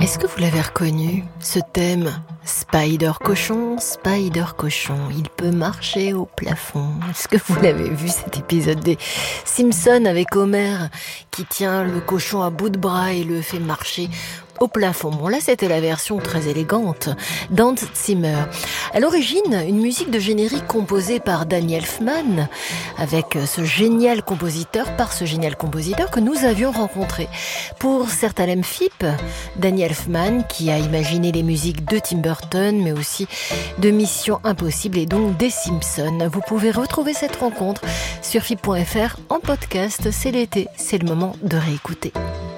Est-ce que vous l'avez reconnu, ce thème ? Spider cochon, il peut marcher au plafond. Est-ce que vous l'avez vu, cet épisode des Simpsons avec Homer qui tient le cochon à bout de bras et le fait marcher au plafond? Bon, là, c'était la version très élégante d'Hans Zimmer. À l'origine, une musique de générique composée par Danny Elfman, avec ce génial compositeur que nous avions rencontré. Pour Sertalem Phip, Danny Elfman, qui a imaginé les musiques de Tim Burton, mais aussi de Mission Impossible et donc des Simpsons. Vous pouvez retrouver cette rencontre sur phip.fr en podcast. C'est l'été, c'est le moment de réécouter.